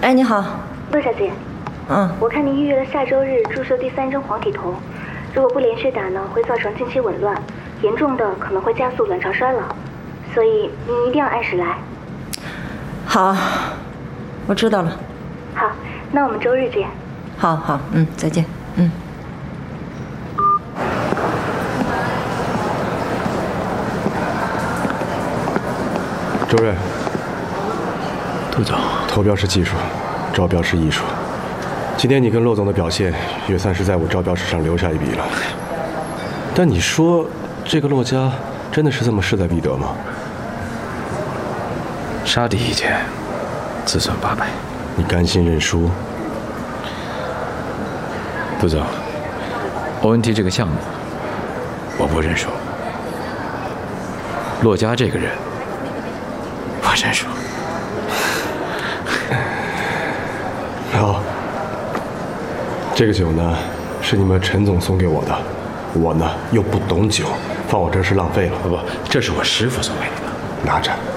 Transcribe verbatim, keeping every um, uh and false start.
哎，你好， 陆小姐。 嗯， 我看您预约了下周日注射第三针黄体酮，如果不连续打呢，会造成经期紊乱，严重的可能会加速卵巢衰老，所以您一定要按时来。 好，我知道了。 好，那我们周日见。 好好，嗯，再见，嗯。 周瑞， 杜总， 投标是技术，招标是艺术。今天你跟骆总的表现，也算是在我招标史上留下一笔了。但你说，这个骆家真的是这么势在必得吗？ 杀敌一千，自损八百。 你甘心认输？ 杜总 ，O N T 这个项目，我不认输。骆家这个人，我认输。 好，这个酒呢，是你们陈总送给我的，我呢又不懂酒，放我这儿是浪费了。 不不，这是我师傅送给你的， 拿着。